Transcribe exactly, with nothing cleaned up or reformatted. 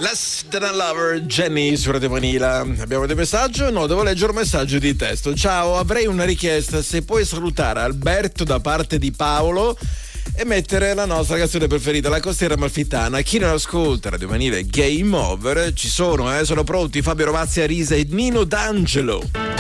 Less Than a Lover, Jenny su Radio Vanilla. Abbiamo dei messaggi? No, devo leggere un messaggio di testo. Ciao, avrei una richiesta, se puoi salutare Alberto da parte di Paolo e mettere la nostra canzone preferita, La Costiera Amalfitana. Chi non ascolta Radio Vanilla Game Over, ci sono, eh, sono pronti Fabio Rovazzi, Arisa e Nino D'Angelo.